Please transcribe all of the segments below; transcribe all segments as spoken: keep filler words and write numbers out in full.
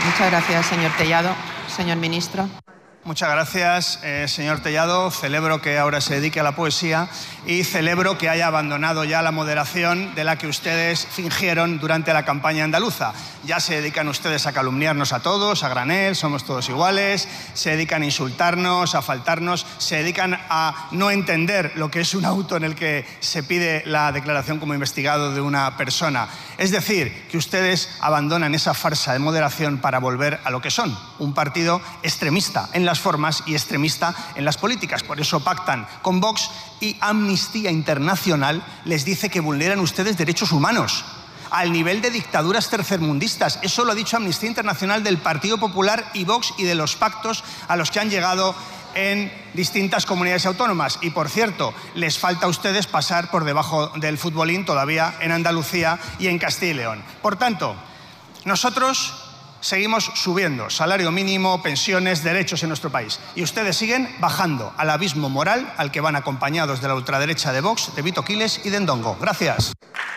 Muchas gracias, señor Tellado. Señor ministro. Muchas gracias, eh, señor Tellado. Celebro que ahora se dedique a la poesía y celebro que haya abandonado ya la moderación de la que ustedes fingieron durante la campaña andaluza. Ya se dedican ustedes a calumniarnos a todos, a granel, somos todos iguales, se dedican a insultarnos, a faltarnos, se dedican a no entender lo que es un auto en el que se pide la declaración como investigado de una persona. Es decir, que ustedes abandonan esa farsa de moderación para volver a lo que son, un partido extremista en las formas y extremista en las políticas. Por eso pactan con Vox y Amnistía Internacional les dice que vulneran ustedes derechos humanos al nivel de dictaduras tercermundistas. Eso lo ha dicho Amnistía Internacional del Partido Popular y Vox y de los pactos a los que han llegado en distintas comunidades autónomas. Y, por cierto, les falta a ustedes pasar por debajo del futbolín todavía en Andalucía y en Castilla y León. Por tanto, nosotros seguimos subiendo salario mínimo, pensiones, derechos en nuestro país. Y ustedes siguen bajando al abismo moral al que van acompañados de la ultraderecha de Vox, de Vito Quiles y de Ndongo. Gracias.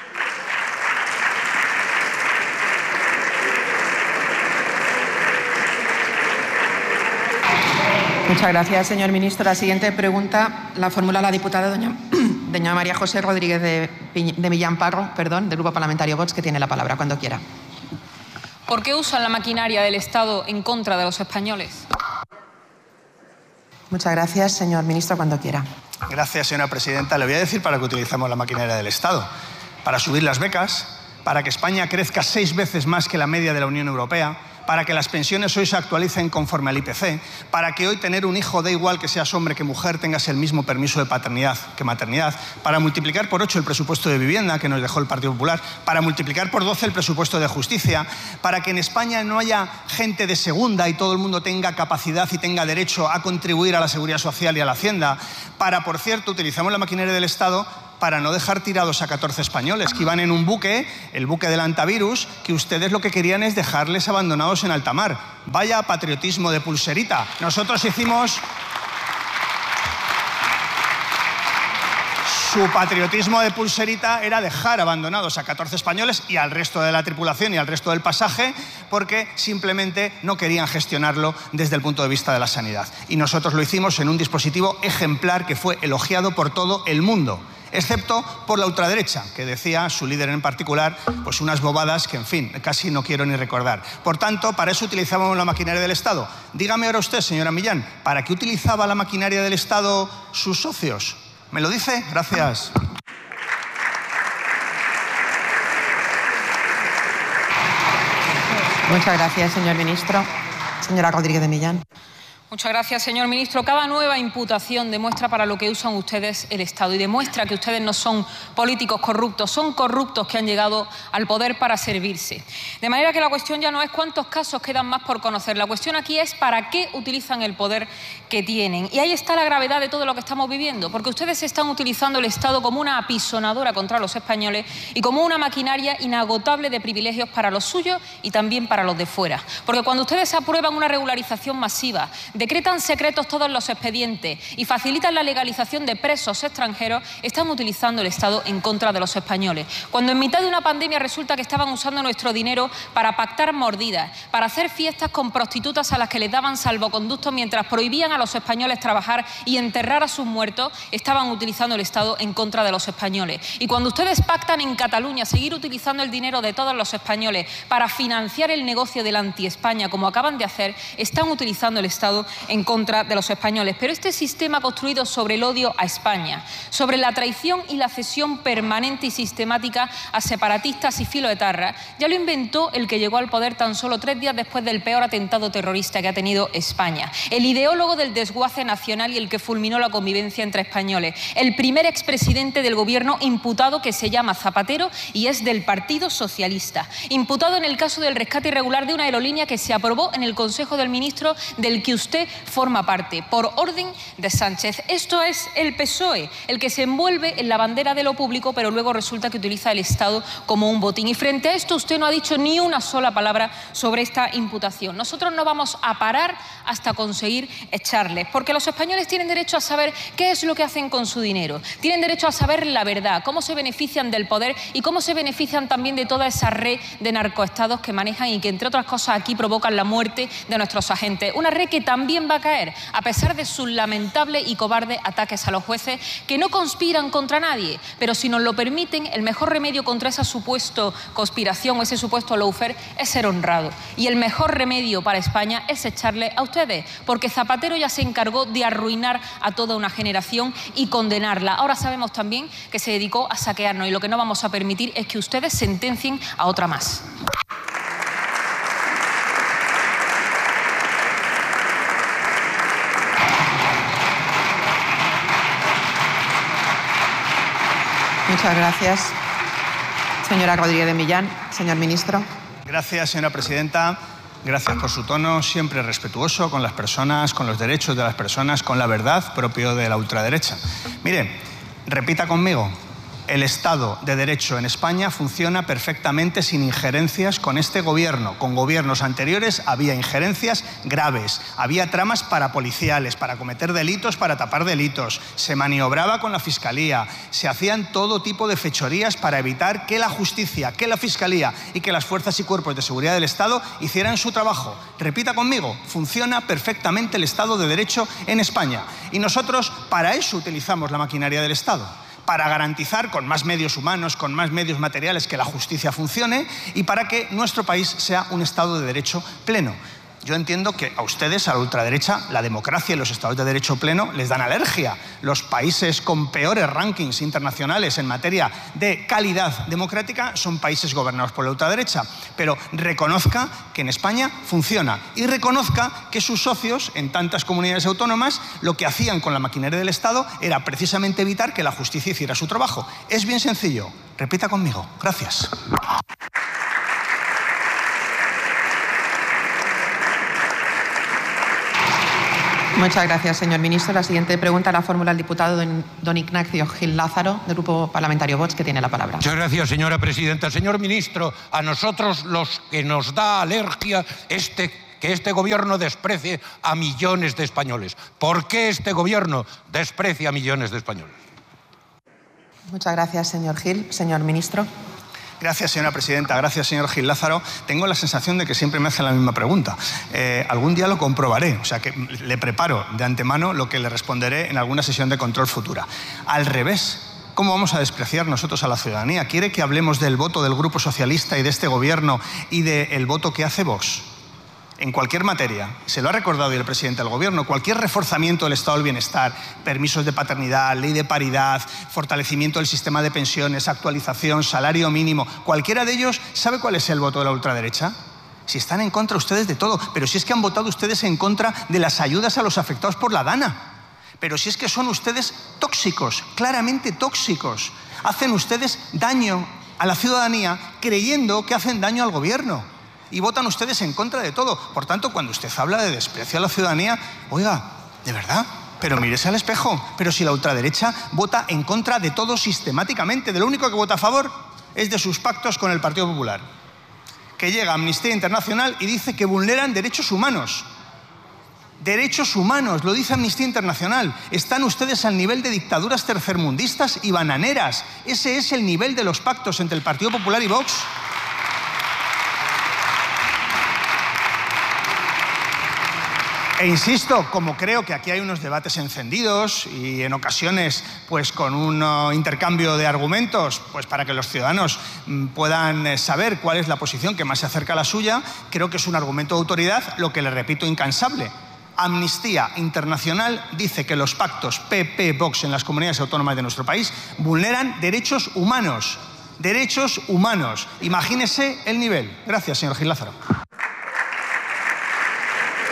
Muchas gracias, señor ministro. La siguiente pregunta la formula la diputada doña, doña María José Rodríguez de, de Millán Parro, perdón, del Grupo Parlamentario Vox, que tiene la palabra cuando quiera. ¿Por qué usan la maquinaria del Estado en contra de los españoles? Muchas gracias, señor ministro, cuando quiera. Gracias, señora presidenta. Le voy a decir para qué utilizamos la maquinaria del Estado. Para subir las becas, para que España crezca seis veces más que la media de la Unión Europea, para que las pensiones hoy se actualicen conforme al I P C, para que hoy tener un hijo dé igual que seas hombre que mujer, tengas el mismo permiso de paternidad que maternidad, para multiplicar por ocho el presupuesto de vivienda que nos dejó el Partido Popular, para multiplicar por doce el presupuesto de justicia, para que en España no haya gente de segunda y todo el mundo tenga capacidad y tenga derecho a contribuir a la seguridad social y a la hacienda, para, por cierto, utilizamos la maquinaria del Estado para no dejar tirados a catorce españoles que iban en un buque, el buque del antivirus, que ustedes lo que querían es dejarles abandonados en alta mar. Vaya patriotismo de pulserita. Nosotros hicimos... Su patriotismo de pulserita era dejar abandonados a catorce españoles y al resto de la tripulación y al resto del pasaje porque simplemente no querían gestionarlo desde el punto de vista de la sanidad. Y nosotros lo hicimos en un dispositivo ejemplar que fue elogiado por todo el mundo, excepto por la ultraderecha, que decía, su líder en particular, pues unas bobadas que, en fin, casi no quiero ni recordar. Por tanto, para eso utilizábamos la maquinaria del Estado. Dígame ahora usted, señora Millán, ¿para qué utilizaba la maquinaria del Estado sus socios? ¿Me lo dice? Gracias. Muchas gracias, señor ministro. Señora Rodríguez de Millán. Muchas gracias, señor ministro. Cada nueva imputación demuestra para lo que usan ustedes el Estado y demuestra que ustedes no son políticos corruptos, son corruptos que han llegado al poder para servirse. De manera que la cuestión ya no es cuántos casos quedan más por conocer, la cuestión aquí es para qué utilizan el poder que tienen. Y ahí está la gravedad de todo lo que estamos viviendo, porque ustedes están utilizando el Estado como una apisonadora contra los españoles y como una maquinaria inagotable de privilegios para los suyos y también para los de fuera. Porque cuando ustedes aprueban una regularización masiva, decretan secretos todos los expedientes y facilitan la legalización de presos extranjeros, están utilizando el Estado en contra de los españoles. Cuando en mitad de una pandemia resulta que estaban usando nuestro dinero para pactar mordidas, para hacer fiestas con prostitutas a las que les daban salvoconductos mientras prohibían a los españoles trabajar y enterrar a sus muertos, estaban utilizando el Estado en contra de los españoles. Y cuando ustedes pactan en Cataluña seguir utilizando el dinero de todos los españoles para financiar el negocio del anti-España, como acaban de hacer, están utilizando el Estado en contra de los españoles. Pero este sistema construido sobre el odio a España, sobre la traición y la cesión permanente y sistemática a separatistas y filoetarras, ya lo inventó el que llegó al poder tan solo tres días después del peor atentado terrorista que ha tenido España. El ideólogo del desguace nacional y el que fulminó la convivencia entre españoles. El primer expresidente del gobierno imputado, que se llama Zapatero y es del Partido Socialista. Imputado en el caso del rescate irregular de una aerolínea que se aprobó en el Consejo del Ministro, del que usted usted forma parte, por orden de Sánchez. Esto es el P S O E, el que se envuelve en la bandera de lo público, pero luego resulta que utiliza el Estado como un botín. Y frente a esto usted no ha dicho ni una sola palabra sobre esta imputación. Nosotros no vamos a parar hasta conseguir echarles, porque los españoles tienen derecho a saber qué es lo que hacen con su dinero. Tienen derecho a saber la verdad, cómo se benefician del poder y cómo se benefician también de toda esa red de narcoestados que manejan y que, entre otras cosas, aquí provocan la muerte de nuestros agentes. Una red que también va a caer, a pesar de sus lamentables y cobardes ataques a los jueces, que no conspiran contra nadie, pero si nos lo permiten, el mejor remedio contra esa supuesta conspiración o ese supuesto lawfare es ser honrado. Y el mejor remedio para España es echarle a ustedes, porque Zapatero ya se encargó de arruinar a toda una generación y condenarla. Ahora sabemos también que se dedicó a saquearnos y lo que no vamos a permitir es que ustedes sentencien a otra más. Muchas gracias. Señora Rodríguez de Millán. Señor ministro. Gracias, señora presidenta. Gracias por su tono siempre respetuoso con las personas, con los derechos de las personas, con la verdad propio de la ultraderecha. Mire, repita conmigo. El Estado de Derecho en España funciona perfectamente sin injerencias con este gobierno. Con gobiernos anteriores había injerencias graves, había tramas parapoliciales para cometer delitos, para tapar delitos, se maniobraba con la Fiscalía, se hacían todo tipo de fechorías para evitar que la justicia, que la Fiscalía y que las fuerzas y cuerpos de seguridad del Estado hicieran su trabajo. Repita conmigo, funciona perfectamente el Estado de Derecho en España. Y nosotros para eso utilizamos la maquinaria del Estado. Para garantizar con más medios humanos, con más medios materiales que la justicia funcione y para que nuestro país sea un Estado de Derecho pleno. Yo entiendo que a ustedes, a la ultraderecha, la democracia y los estados de derecho pleno les dan alergia. Los países con peores rankings internacionales en materia de calidad democrática son países gobernados por la ultraderecha. Pero reconozca que en España funciona y reconozca que sus socios en tantas comunidades autónomas lo que hacían con la maquinaria del Estado era precisamente evitar que la justicia hiciera su trabajo. Es bien sencillo. Repita conmigo. Gracias. Muchas gracias, señor ministro. La siguiente pregunta la formula el diputado don, don Ignacio Gil Lázaro, del Grupo Parlamentario Vox, que tiene la palabra. Muchas gracias, señora presidenta. Señor ministro, a nosotros los que nos da alergia este, que este gobierno desprecie a millones de españoles. ¿Por qué este gobierno desprecia a millones de españoles? Muchas gracias, señor Gil. Señor ministro. Gracias, señora presidenta. Gracias, señor Gil Lázaro. Tengo la sensación de que siempre me hacen la misma pregunta. Eh, algún día lo comprobaré, o sea que le preparo de antemano lo que le responderé en alguna sesión de control futura. Al revés, ¿cómo vamos a despreciar nosotros a la ciudadanía? ¿Quiere que hablemos del voto del Grupo Socialista y de este gobierno y del voto que hace Vox? En cualquier materia, se lo ha recordado hoy el presidente del Gobierno, cualquier reforzamiento del estado del bienestar, permisos de paternidad, ley de paridad, fortalecimiento del sistema de pensiones, actualización, salario mínimo, cualquiera de ellos, ¿sabe cuál es el voto de la ultraderecha? Si están en contra ustedes de todo, pero si es que han votado ustedes en contra de las ayudas a los afectados por la DANA, pero si es que son ustedes tóxicos, claramente tóxicos, hacen ustedes daño a la ciudadanía creyendo que hacen daño al Gobierno. Y votan ustedes en contra de todo. Por tanto, cuando usted habla de desprecio a la ciudadanía, oiga, ¿de verdad? Pero mírese al espejo. Pero si la ultraderecha vota en contra de todo sistemáticamente, de lo único que vota a favor es de sus pactos con el Partido Popular. Que llega Amnistía Internacional y dice que vulneran derechos humanos. Derechos humanos, lo dice Amnistía Internacional. Están ustedes al nivel de dictaduras tercermundistas y bananeras. Ese es el nivel de los pactos entre el Partido Popular y Vox. E insisto, como creo que aquí hay unos debates encendidos y en ocasiones pues con un uh, intercambio de argumentos pues para que los ciudadanos mm, puedan eh, saber cuál es la posición que más se acerca a la suya, creo que es un argumento de autoridad, lo que le repito incansable. Amnistía Internacional dice que los pactos P P-Vox en las comunidades autónomas de nuestro país vulneran derechos humanos. Derechos humanos. Imagínese el nivel. Gracias, señor Gil Lázaro.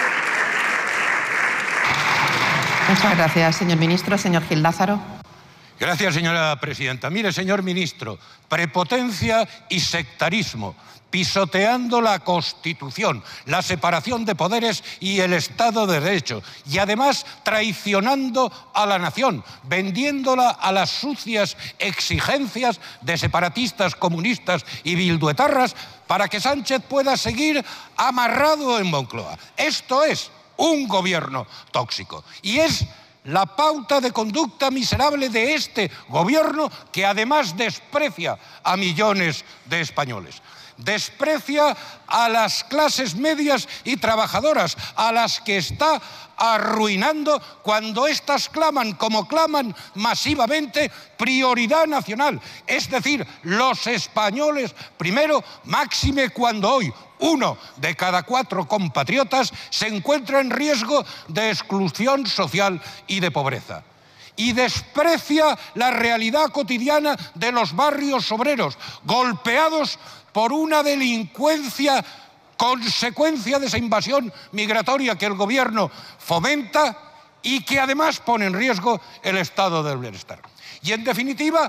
Muchas gracias, señor ministro. Señor Gil Lázaro. Gracias, señora presidenta. Mire, señor ministro, prepotencia y sectarismo, pisoteando la Constitución, la separación de poderes y el Estado de Derecho, y además traicionando a la nación, vendiéndola a las sucias exigencias de separatistas, comunistas y bilduetarras para que Sánchez pueda seguir amarrado en Moncloa. Esto es un gobierno tóxico y es la pauta de conducta miserable de este gobierno, que además desprecia a millones de españoles. Desprecia a las clases medias y trabajadoras, a las que está arruinando cuando éstas claman, como claman masivamente, prioridad nacional. Es decir, los españoles primero, máxime cuando hoy uno de cada cuatro compatriotas se encuentra en riesgo de exclusión social y de pobreza. Y desprecia la realidad cotidiana de los barrios obreros, golpeados por una delincuencia consecuencia de esa invasión migratoria que el gobierno fomenta y que además pone en riesgo el estado del bienestar. Y en definitiva,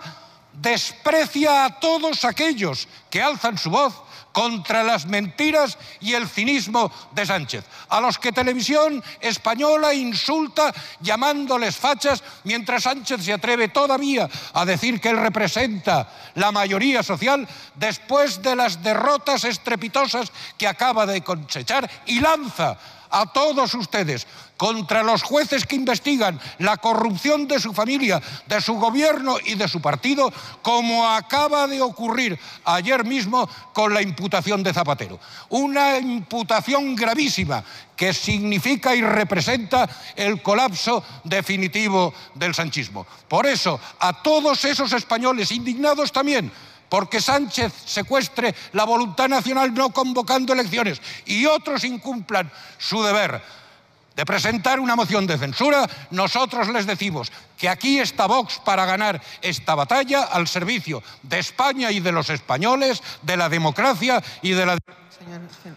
desprecia a todos aquellos que alzan su voz contra las mentiras y el cinismo de Sánchez, a los que Televisión Española insulta llamándoles fachas, mientras Sánchez se atreve todavía a decir que él representa la mayoría social después de las derrotas estrepitosas que acaba de cosechar, y lanza a todos ustedes contra los jueces que investigan la corrupción de su familia, de su gobierno y de su partido, como acaba de ocurrir ayer mismo con la imputación de Zapatero. Una imputación gravísima que significa y representa el colapso definitivo del sanchismo. Por eso, a todos esos españoles indignados también, porque Sánchez secuestre la voluntad nacional no convocando elecciones y otros incumplan su deber de presentar una moción de censura, nosotros les decimos que aquí está Vox para ganar esta batalla al servicio de España y de los españoles, de la democracia y de la... Señor, sí.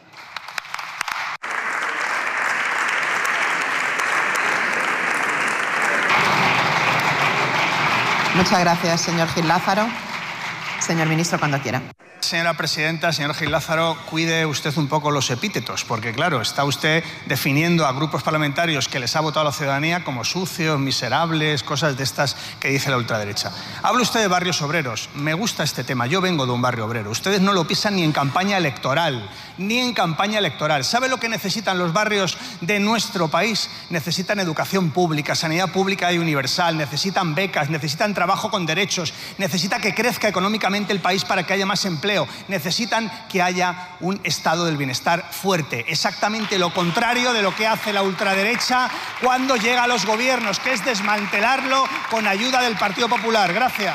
Muchas gracias, señor Gil Lázaro. Señor ministro, cuando quiera. Señora presidenta, señor Gil Lázaro, cuide usted un poco los epítetos, porque claro, está usted definiendo a grupos parlamentarios que les ha votado la ciudadanía como sucios, miserables, cosas de estas que dice la ultraderecha. Habla usted de barrios obreros. Me gusta este tema. Yo vengo de un barrio obrero. Ustedes no lo pisan ni en campaña electoral, ni en campaña electoral. ¿Sabe lo que necesitan los barrios de nuestro país? Necesitan educación pública, sanidad pública y universal, necesitan becas, necesitan trabajo con derechos, necesita que crezca económicamente el país para que haya más empleo. Necesitan que haya un estado del bienestar fuerte. Exactamente lo contrario de lo que hace la ultraderecha cuando llega a los gobiernos, que es desmantelarlo con ayuda del Partido Popular. Gracias.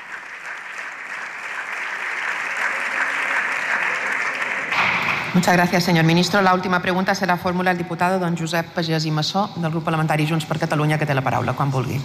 Muchas gracias, señor ministro. La última pregunta se la formula el diputado don Josep Pagès i Massó, del grup parlamentari Junts per Catalunya, que té la paraula, quan vulgui.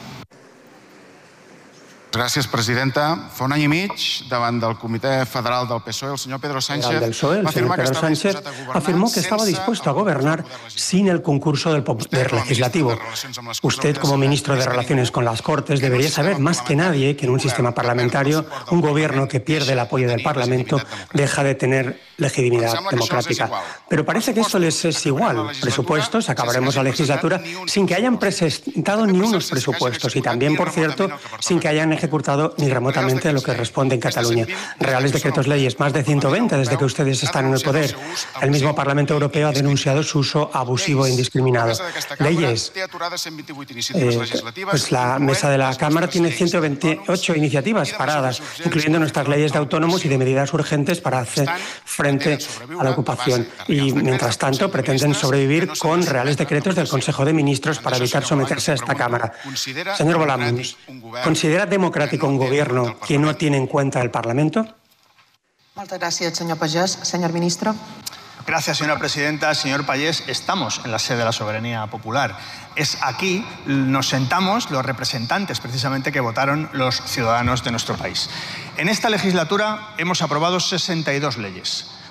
Gràcies, presidenta. Fa un any i mig, davant del Comitè Federal del P S O E, el señor Pedro Sánchez, del P S O E, el señor Pedro Sánchez afirmó que estaba dispuesto a gobernar sin el concurso del Poder Legislativo. Usted, como ministro de Relaciones con las Cortes, debería saber más que nadie que en un sistema parlamentario, un gobierno que pierde el apoyo del Parlamento deja de tener legitimidad democrática. Pero parece que esto les es igual. Presupuestos, acabaremos la legislatura sin que hayan presentado ni unos presupuestos y también, por cierto, sin que hayan ejecutado ni remotamente lo que responde en Cataluña. Reales decretos leyes, más de ciento veinte desde que ustedes están en el poder. El mismo Parlamento Europeo ha denunciado su uso abusivo e indiscriminado. Leyes. Eh, pues la mesa de la Cámara tiene ciento veintiocho iniciativas paradas, incluyendo nuestras leyes de autónomos y de medidas urgentes para hacer frente a la ocupación. Y, mientras tanto, pretenden sobrevivir con reales decretos del Consejo de Ministros para evitar someterse a esta Cámara. Señor Bolaños, ¿considera democrático un gobierno que no tiene en cuenta el Parlamento? Muchas gracias, señor Pagès. Señor ministro. Gracias, señora presidenta. Señor Pagès, estamos en la sede de la soberanía popular. Es aquí, nos sentamos los representantes precisamente que votaron los ciudadanos de nuestro país. En esta legislatura hemos aprobado sesenta y dos leyes.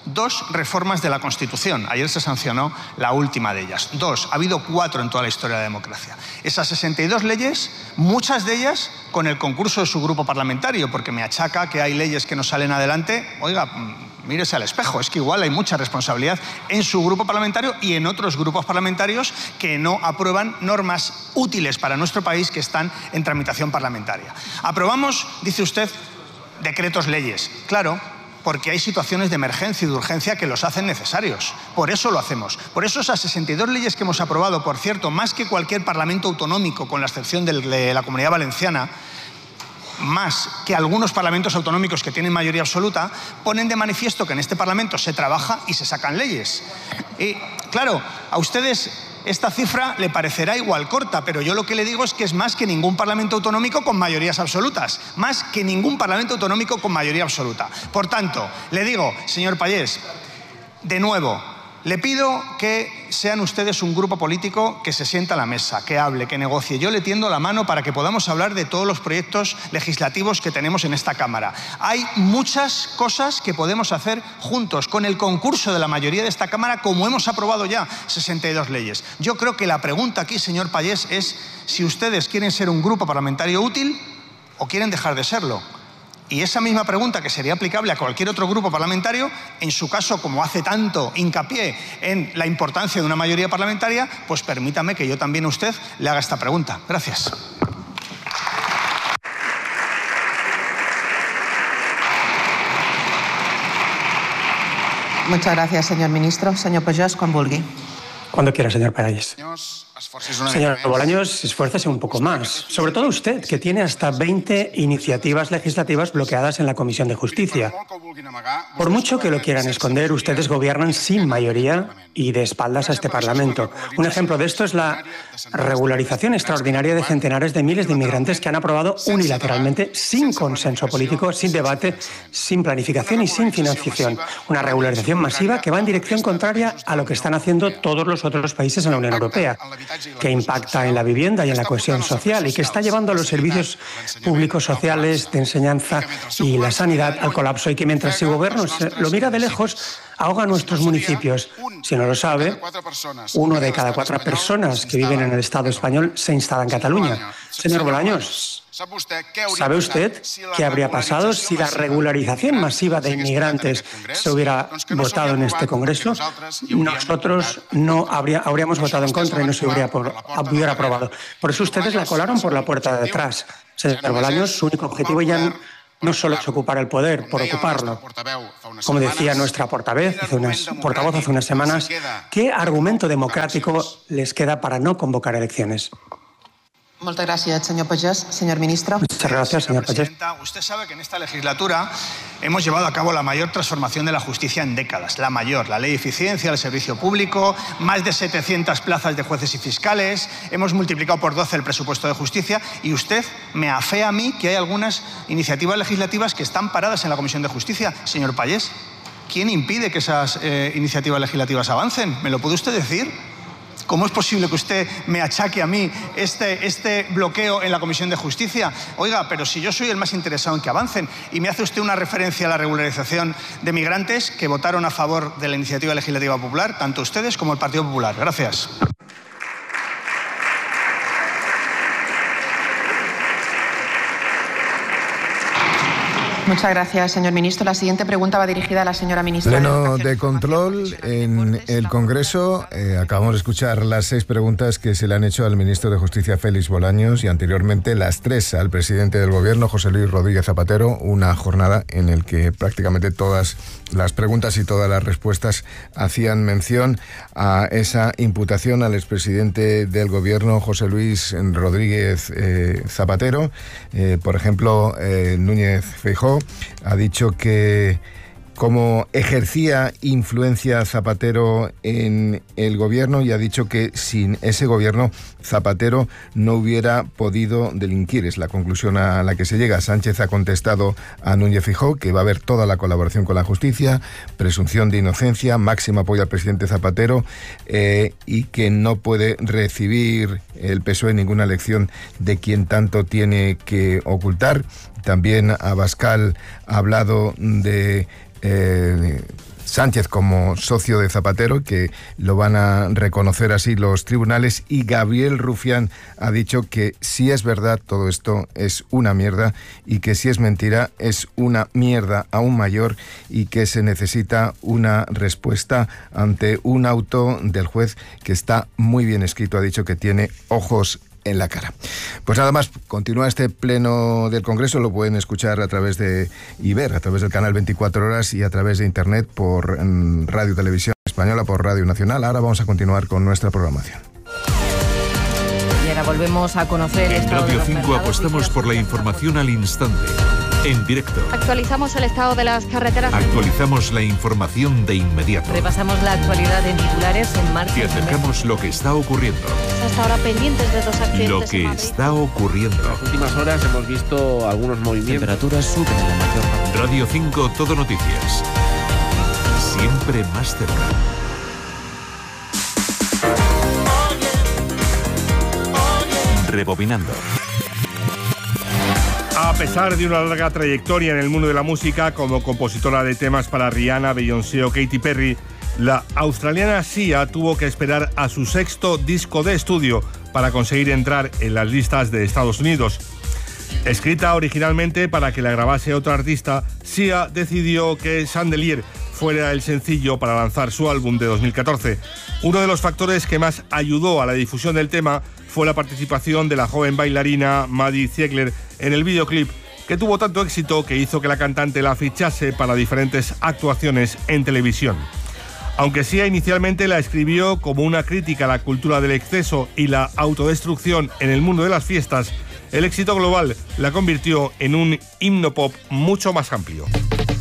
dos reformas de la Constitución. Ayer se sancionó la última de ellas. Dos. Ha habido cuatro en toda la historia de la democracia. Esas sesenta y dos leyes, muchas de ellas con el concurso de su grupo parlamentario, porque me achaca que hay leyes que no salen adelante. Oiga, mírese al espejo, es que igual hay mucha responsabilidad en su grupo parlamentario y en otros grupos parlamentarios que no aprueban normas útiles para nuestro país que están en tramitación parlamentaria. Aprobamos, dice usted, decretos leyes. Claro, porque hay situaciones de emergencia y de urgencia que los hacen necesarios. Por eso lo hacemos. Por eso esas sesenta y dos leyes que hemos aprobado, por cierto, más que cualquier parlamento autonómico, con la excepción de la Comunidad Valenciana, más que algunos parlamentos autonómicos que tienen mayoría absoluta, ponen de manifiesto que en este Parlamento se trabaja y se sacan leyes. Y, claro, a ustedes esta cifra le parecerá igual corta, pero yo lo que le digo es que es más que ningún parlamento autonómico con mayorías absolutas. Más que ningún parlamento autonómico con mayoría absoluta. Por tanto, le digo, señor Pallés, de nuevo, le pido que sean ustedes un grupo político que se sienta a la mesa, que hable, que negocie. Yo le tiendo la mano para que podamos hablar de todos los proyectos legislativos que tenemos en esta Cámara. Hay muchas cosas que podemos hacer juntos, con el concurso de la mayoría de esta Cámara, como hemos aprobado ya sesenta y dos leyes. Yo creo que la pregunta aquí, señor Pallés, es si ustedes quieren ser un grupo parlamentario útil o quieren dejar de serlo. Y esa misma pregunta, que sería aplicable a cualquier otro grupo parlamentario, en su caso, como hace tanto hincapié en la importancia de una mayoría parlamentaria, pues permítame que yo también a usted le haga esta pregunta. Gracias. Muchas gracias, señor ministro. Señor Pujol, quan vulgui. Cuando quiera, señor Pallés. Señor Bolaños, esfuércese un poco más. Sobre todo usted, que tiene hasta veinte iniciativas legislativas bloqueadas en la Comisión de Justicia. Por mucho que lo quieran esconder, ustedes gobiernan sin mayoría y de espaldas a este Parlamento. Un ejemplo de esto es la regularización extraordinaria de centenares de miles de inmigrantes que han aprobado unilateralmente, sin consenso político, sin debate, sin planificación y sin financiación. Una regularización masiva que va en dirección contraria a lo que están haciendo todos los otros países en la Unión Europea, que impacta en la vivienda y en la cohesión social y que está llevando a los servicios públicos sociales, de enseñanza y la sanidad al colapso, y que mientras su gobierno lo mira de lejos, ahoga a nuestros municipios. Si no lo sabe, uno de cada cuatro personas que viven en el Estado español se instala en Cataluña. Señor Bolaños, ¿sabe usted qué habría pasado si la regularización masiva de inmigrantes se hubiera votado en este Congreso? Nosotros no habría, habríamos votado en contra y no se hubiera, por, hubiera aprobado. Por eso ustedes la colaron por la puerta de atrás. Señor Bolaños, su único objetivo ya no solo es ocupar el poder por ocuparlo. Como decía nuestra portavoz hace unas, portavoz hace unas semanas, ¿qué argumento democrático les queda para no convocar elecciones? Muchas gracias, señor Pallés. Señor ministro. Muchas gracias, señor Pallés. Usted sabe que en esta legislatura hemos llevado a cabo la mayor transformación de la justicia en décadas. La mayor, la ley de eficiencia, el servicio público, más de setecientas plazas de jueces y fiscales, hemos multiplicado por doce el presupuesto de justicia y usted me afea a mí que hay algunas iniciativas legislativas que están paradas en la Comisión de Justicia. Señor Pallés, ¿quién impide que esas eh, iniciativas legislativas avancen? ¿Me lo puede usted decir? ¿Cómo es posible que usted me achaque a mí este, este bloqueo en la Comisión de Justicia? Oiga, pero si yo soy el más interesado en que avancen, y me hace usted una referencia a la regularización de migrantes que votaron a favor de la iniciativa legislativa popular, tanto ustedes como el Partido Popular. Gracias. Muchas gracias, señor ministro. La siguiente pregunta va dirigida a la señora ministra. Pleno de control en el Congreso. Eh, acabamos de escuchar las seis preguntas que se le han hecho al ministro de Justicia, Félix Bolaños, y anteriormente las tres al presidente del Gobierno, José Luis Rodríguez Zapatero. Una jornada en la que prácticamente todas las preguntas y todas las respuestas hacían mención a esa imputación al expresidente del Gobierno, José Luis Rodríguez eh, Zapatero. Eh, por ejemplo, eh, Núñez Feijóo ha dicho que cómo ejercía influencia Zapatero en el gobierno, y ha dicho que sin ese gobierno Zapatero no hubiera podido delinquir. Es la conclusión a la que se llega. Sánchez ha contestado a Núñez Feijóo que va a haber toda la colaboración con la justicia, presunción de inocencia, máximo apoyo al presidente Zapatero eh, y que no puede recibir el P S O E ninguna lección de quien tanto tiene que ocultar. También Abascal ha hablado de Eh, Sánchez como socio de Zapatero, que lo van a reconocer así los tribunales, y Gabriel Rufián ha dicho que si es verdad todo esto es una mierda y que si es mentira es una mierda aún mayor y que se necesita una respuesta ante un auto del juez que está muy bien escrito. Ha dicho que tiene ojos en la cara. Pues nada más, continúa este pleno del Congreso, lo pueden escuchar a través de y ver a través del canal veinticuatro horas y a través de internet por Radio Televisión Española, por Radio Nacional. Ahora vamos a continuar con nuestra programación. Y ahora volvemos a conocer... En Radio cinco apostamos por la información al instante, en directo. Actualizamos el estado de las carreteras. Actualizamos la información de inmediato. Repasamos la actualidad en titulares en marcha. Y acercamos lo que está ocurriendo. Hasta ahora pendientes de dos accidentes. Lo que está ocurriendo. En las últimas horas hemos visto algunos movimientos. Temperaturas suben en la mayor parte. Radio cinco, Todo Noticias. Siempre más cerca. Rebobinando. A pesar de una larga trayectoria en el mundo de la música como compositora de temas para Rihanna, Beyoncé o Katy Perry, la australiana Sia tuvo que esperar a su sexto disco de estudio para conseguir entrar en las listas de Estados Unidos. Escrita originalmente para que la grabase otro artista, Sia decidió que Chandelier fuera el sencillo para lanzar su álbum de dos mil catorce. Uno de los factores que más ayudó a la difusión del tema fue la participación de la joven bailarina Maddie Ziegler en el videoclip, que tuvo tanto éxito que hizo que la cantante la fichase para diferentes actuaciones en televisión. Aunque Sia inicialmente la escribió como una crítica a la cultura del exceso y la autodestrucción en el mundo de las fiestas, el éxito global la convirtió en un himno pop mucho más amplio.